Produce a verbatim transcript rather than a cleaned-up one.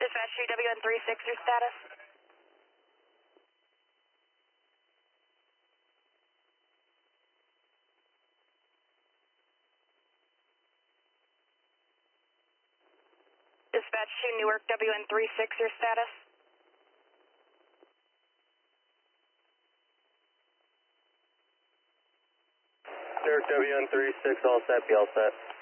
Dispatch to W N thirty-six, your status? Dispatch to Newark W N thirty-six, your status? Newark W N thirty-six, all set, be all set.